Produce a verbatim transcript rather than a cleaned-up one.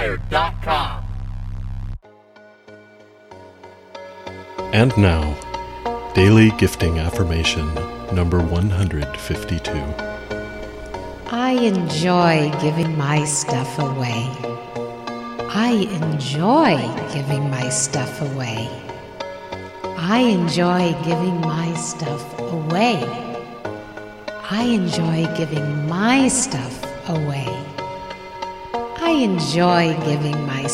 wired dot com. And now, Daily Gifting Affirmation number one hundred fifty-two. I enjoy giving my stuff away. I enjoy giving my stuff away. I enjoy giving my stuff away. I enjoy giving my stuff away. I enjoy giving my